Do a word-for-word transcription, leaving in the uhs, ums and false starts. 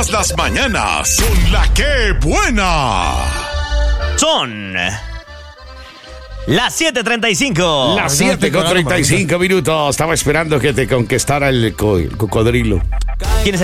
Todas las mañanas con la que buena. Son las siete treinta y cinco. Las siete con treinta y cinco minutos. Estaba esperando que te conquistara el, co- el cocodrilo. ¿Quién es